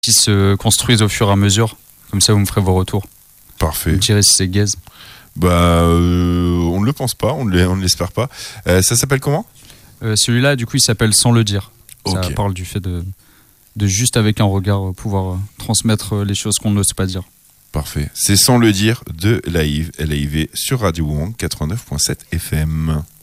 qui se construisent au fur et à mesure. Comme ça, vous me ferez vos retours. Parfait. Vous me direz si c'est gaze. On ne le pense pas, on ne l'espère pas. Ça s'appelle comment ? Celui-là, du coup, il s'appelle Sans le dire. Ça Ok. parle du fait de juste avec un regard pouvoir transmettre les choses qu'on n'ose pas dire. Parfait. C'est Sans le dire de Laïv, LAIV sur Radio Wong 89.7 FM.